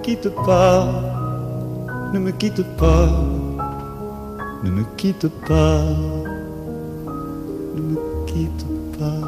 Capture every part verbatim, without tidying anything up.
quitte pas, ne me quitte pas, ne me quitte pas, ne me quitte pas.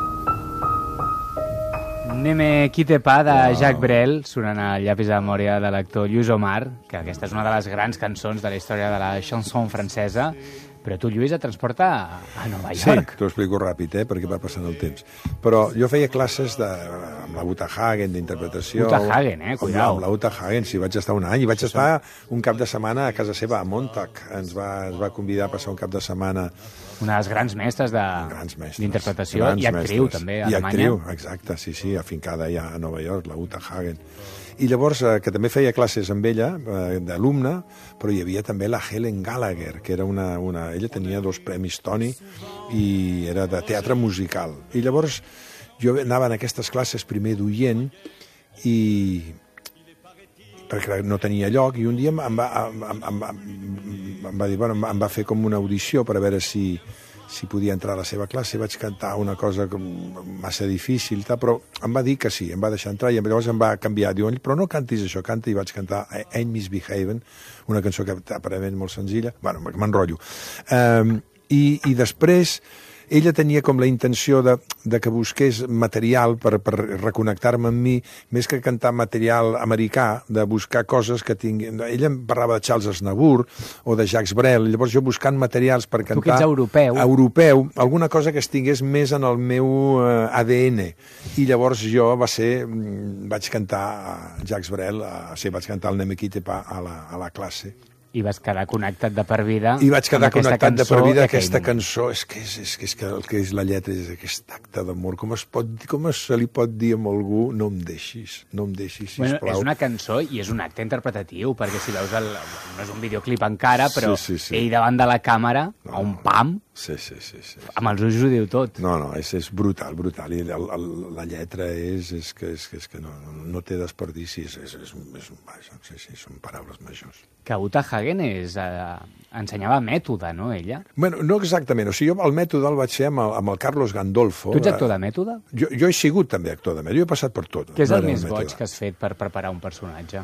Ne me quitte pas de Jacques Brel, sonant al llapis de memòria de l'actor Lluís Omar, que aquesta és una de les grans cançons de la història de la chanson francesa. Però tu, Lluís, et transporta a, a Nova York. Sí, t'ho explico ràpid, eh, perquè va passant el temps. Però jo feia classes de, amb la Uta Hagen, d'interpretació. Uta Hagen, eh? Cuidao. Amb la Uta Hagen, sí, vaig estar un any. I vaig estar un cap de setmana a casa seva, a Montauk. Ens va, ens va convidar a passar un cap de setmana. Una de les grans mestres d'interpretació i actriu, mestres. També, a I Alemanya. actriu, exacte, sí, sí, afincada ja a Nova York, la Uta Hagen. I llavors, eh, que també feia classes amb ella, eh, d'alumne, però hi havia també la Helen Gallagher, que era una, una... Ella tenia dos premis Tony i era de teatre musical. I llavors jo anava en aquestes classes primer d'oient i perquè no tenia lloc, i un dia em va, em, em, em, em va dir, bueno, em va fer com una audició per a veure si, si podia entrar a la seva classe. Vaig cantar una cosa com massa difícil, però em va dir que sí, em va deixar entrar, i llavors em va canviar. Diu, però no cantis això, canta, i vaig cantar Ain't Misbehavin', una cançó que aparentment molt senzilla. Bueno, m'enrotllo. Um, i, I després ella tenia com la intenció de, de que busqués material per, per reconnectar-me amb mi, més que cantar material americà, de buscar coses que tinguin... Ella em parlava de Charles Aznavour o de Jacques Brel, llavors jo buscant materials per cantar... Tu que ets europeu. Europeu, alguna cosa que estigués més en el meu uh, A D N. I llavors jo va ser... vaig cantar Jacques Brel, uh, sí, vaig cantar el Ne me quitte pas a la, a la classe. I vas quedar connectat de per vida. I vaig quedar connectat de per vida. Aquesta moment. cançó, és que, és, és, és que el que és la lletra és aquest acte d'amor. Com es pot, com es se li pot dir a algú, no em deixis, no em deixis, sisplau. Bueno, és una cançó i és un acte interpretatiu, perquè si veus, el, no és un videoclip encara, però sí, sí, sí. ell davant de la càmera, no, a un pam, sí, sí, sí, sí, sí. amb els ulls ho diu tot. No, no, és, és brutal, brutal. I el, el, la lletra és, és que, és, és que no, no té desperdici, és, és, és, és, vaja, sí, sí, són paraules majors. Que Uta Hagen és, eh, ensenyava mètode, no, ella? Bueno, no exactament. O sigui, jo el mètode el vaig fer amb el, amb el Carlos Gandolfo. Tu ets actor de mètode? Jo, jo he sigut també actor de mètode. Jo he passat per tot. Què és el no més boig que has fet per preparar un personatge?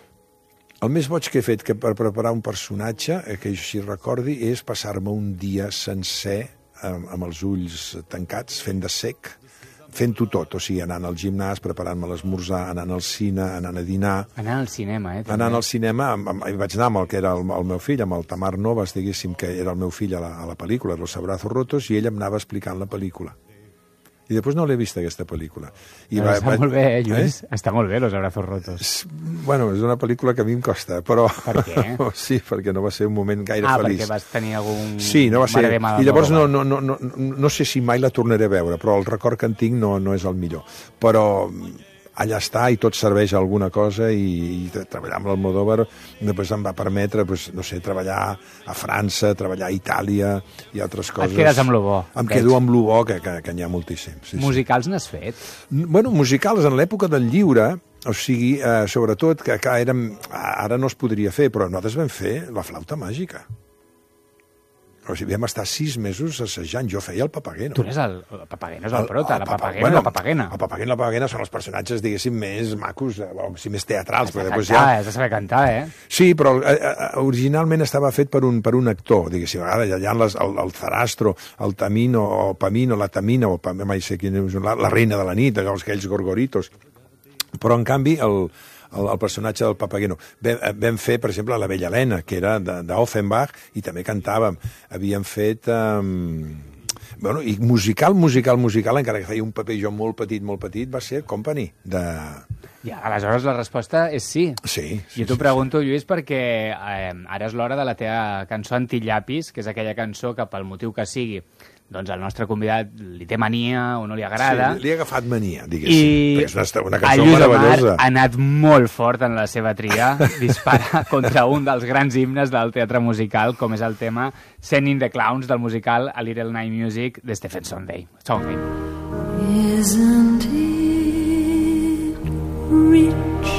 El més boig que he fet que per preparar un personatge, eh, que jo si recordi, és passar-me un dia sencer amb, amb els ulls tancats, fent de cec, fent-ho tot, o sigui, anant al gimnàs, preparant-me l'esmorzar, anant al cine, anant a dinar... Anant al cinema, eh? També. Anant al cinema, amb, amb, vaig anar amb el que era el, el meu fill, amb el Tamar Novas, diguéssim, que era el meu fill a la, a la pel·lícula, Los Abrazos Rotos, i ell em anava explicant la pel·lícula. I després no l'he vista, aquesta pel·lícula. I va, està va, molt bé, eh, Lluís? Eh? Està molt bé, Los Abrazos Rotos. Bueno, és una pel·lícula que a mi em costa, però... Per què? Sí, perquè no va ser un moment gaire ah, feliç. Ah, perquè vas tenir algun... Sí, no va ser... I llavors no, no, no, no, no, no sé si mai la tornaré a veure, però el record que en tinc no, no és el millor. Però allà està, i tot serveix a alguna cosa, i, i treballar amb l'Almodóvar després em va permetre, pues, no sé, treballar a França, treballar a Itàlia i altres coses. Et quedes amb lo bo. Em quedo amb lo bo, que, que, que n'hi ha moltíssim. Sí, musicals sí. N'has fet? Bueno, musicals en l'època del lliure, o sigui, eh, sobretot, que, que érem, ara no es podria fer, però nosaltres vam fer La flauta màgica. O sigui, vam estar sis mesos assajant. Jo feia el Papageno. Tu eres el... El Papageno és el, el prota, el, el la Papageno bueno, i la Papagena. El Papageno i la Papagena són els personatges, diguéssim, més macos, o sigui, més teatrals. Has de cantar, ja... has de saber cantar, eh? Sí, però eh, originalment estava fet per un, per un actor, diguéssim. Ara hi ha les, el, el Zarastro, el Tamino, o Pamino, la Tamina, o Pam, mai sé quin és, la, la reina de la nit, aquells gorgoritos. Però, en canvi, el... El, el personatge del Papageno. Vam, vam fer, per exemple, La Bella Helena, que era d'Offenbach, i també cantàvem. Havíem fet... Um, bueno, i musical, musical, musical, encara que feia un paper jo molt petit, molt petit, va ser Company, de... Ja, aleshores la resposta és sí. Sí. sí jo t'ho sí, pregunto, sí. Lluís, perquè eh, ara és l'hora de la teva cançó Antillapis, que és aquella cançó que, pel motiu que sigui, doncs el nostre convidat li té mania o no li agrada. Sí, li ha agafat mania, diguéssim. I és una, una cançó Lluís meravellosa. Omar ha anat molt fort en la seva tria, dispara contra un dels grans himnes del teatre musical, com és el tema Sending the Clowns del musical A Little Night Music de Stephen Sondheim. Sondheim. Isn't it rich?